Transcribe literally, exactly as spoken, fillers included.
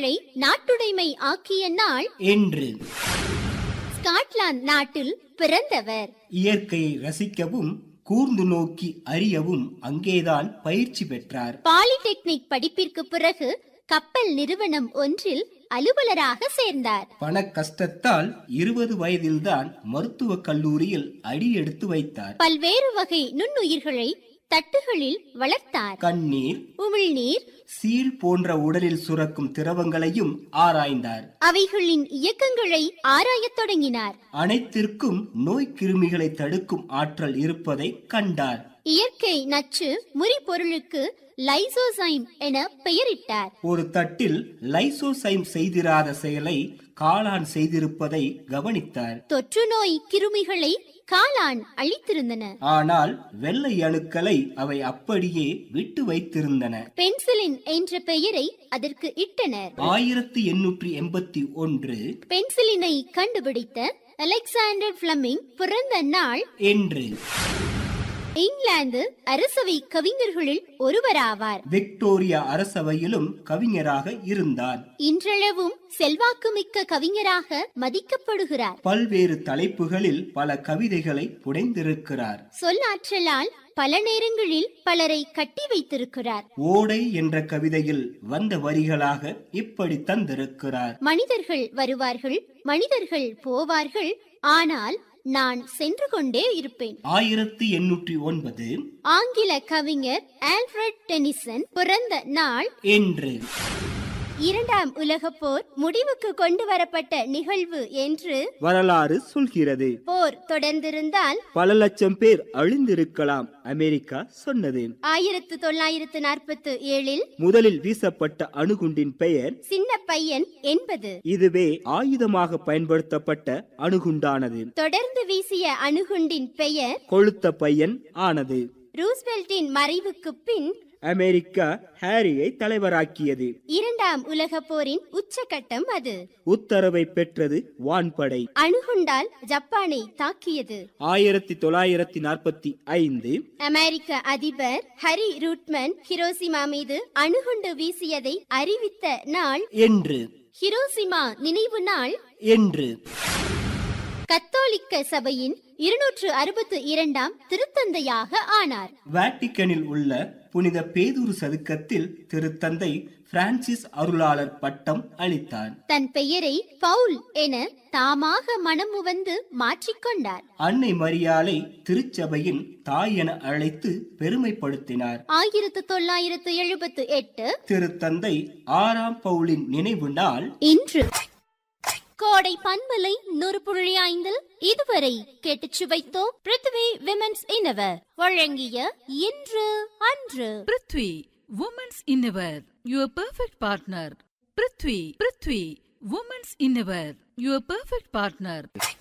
குடிமக்களை நாட்டுடைமை ஆக்கிய நாள் என்று. ஸ்காட்லாந்து நாட்டில் பிறந்தவர். இயற்கையை ரசிக்கவும் கூர்ந்து நோக்கி அறியவும் அங்கேதான் பயிற்சி பெற்றார். பாலிடெக்னிக் படிப்பிற்கு பிறகு கப்பல் நிறுவனம் ஒன்றில் அலுவலராக சேர்ந்தார். பண கஷ்டத்தால் இருபது வயதில்தான் மருத்துவக் கல்லூரியில் அடியெடுத்து வைத்தார். பல்வேறு வகை நுண்ணுயிர்களை தட்டுகளில் வளர்த்தார். கண்ணீர், உமிழ்நீர், சீல் போன்ற உடலில் சுரக்கும் திரவங்களையும் ஆராய்ந்தார். அவைகளின் இயக்கங்களை ஆராயத் தொடங்கினார். அனைத்திற்கும் நோய் கிருமிகளை தடுக்கும் ஆற்றல் இருப்பதை கண்டார். இயற்கை நச்சு முறி பொருளுக்கு லைசோசைம் என பெயரிட்டார். ஒரு தட்டில் லைசோசைம் செய்திராத செயலை காளான் செய்திருப்பதை கவனித்தார். தொற்று நோய் கிருமிகளை காளான் அழித்திருந்தன. ஆனால் வெள்ளை அணுக்களை அவை அப்படியே விட்டு வைத்திருந்தன. பென்சிலின் என்ற பெயரை அதற்கு இட்டனர். ஆயிரத்தி எண்ணூற்றி எண்பத்தி ஒன்று பென்சிலினை கண்டுபிடித்த அலெக்சாண்டர் பிளமிங் பிறந்த நாள் என்று. இங்கிலாந்து அரசவை கவிஞர்களில் ஒருவராவார். விக்டோரியா அரசவையிலும் கவிஞராக இருந்தார். இன்றளவும் செல்வாக்குமிக்க கவிஞராக மதிக்கப்படுகிறார். பல்வேறு தலைப்புகளில் பல கவிதைகளை புனைந்திருக்கிறார். சொல்லாற்றலால் பல நேரங்களில் பலரை கட்டி வைத்திருக்கிறார். ஓடை என்ற கவிதையில் வந்த வரிகளாக இப்படி தந்திருக்கிறார். மனிதர்கள் வருவார்கள், மனிதர்கள் போவார்கள், ஆனால் நான் சென்று கொண்டே இருப்பேன். ஆயிரத்தி எண்ணூற்றி ஒன்பது ஆங்கில கவிஞர் ஆல்ஃபிரட் டெனிசன் பிறந்த நாள் என்று. இரண்டாம் உலக போர் முடிவுக்கு கொண்டு வரப்பட்ட நிகழ்வு என்று வரலாறு சொல்கிறது. போர் தொடர்ந்திருந்தால் பல லட்சம் பேர் அழிந்திருக்கலாம் அமெரிக்கா சொன்னது. ஆயிரத்து தொள்ளாயிரத்து நாற்பத்தி ஏழில் முதலில் வீசப்பட்ட அணுகுண்டின் பெயர் சின்ன பையன் என்பது. இதுவே ஆயுதமாக பயன்படுத்தப்பட்ட அணுகுண்டானது. தொடர்ந்து வீசிய அணுகுண்டின் பெயர் கொளுத்த பையன் ஆனது. ரூஸ்வெல்ட்டின் மறைவுக்கு பின் அமெரிக்கா ஹாரியை தலைவராக்கியது. இரண்டாம் உலக போரின் உச்சகட்டம் அது. உத்தரவை பெற்றது வான்படை. அணுகுண்டால் ஜப்பானை தாக்கியது. ஆயிரத்தி தொள்ளாயிரத்தி நாற்பத்தி ஐந்து அமெரிக்க அதிபர் ஹரி ரூட்மன் ஹிரோசிமா மீது அணுகுண்டு வீசியதை அறிவித்த நாள் என்று. ஹிரோசிமா நினைவு நாள் என்று. கத்தோலிக்க சபையின் இருநூற்று அறுபத்தி இரண்டாம் திருத்தந்தையாக ஆனார். வாட்டிக்கனில் உள்ள புனித பேதுரு சதுக்கத்தில் திருத்தந்தை பிரான்சிஸ் அருளாளர் பட்டம் அளித்தார். தன் பெயரை பவுல் என தாமாக மனமு வந்து மாற்றிக்கொண்டார். அன்னை மரியாளை திருச்சபையின் தாய் என அழைத்து பெருமைப்படுத்தினார். ஆயிரத்து தொள்ளாயிரத்து எழுபத்தி எட்டு திருத்தந்தை ஆறாம் பவுலின் நினைவு நாள் இன்று. கோடை பண்பலை நூறு புள்ளி ஐந்தில் இதுவரை கேட்டுச் சுவைத்தோம். பிருத்வி விமென்ஸ் இன்னவர் வழங்கிய இன்று அன்று. Prithvi women's இன்னவர், your perfect partner. Prithvi Prithvi women's இன்னவர், your perfect partner.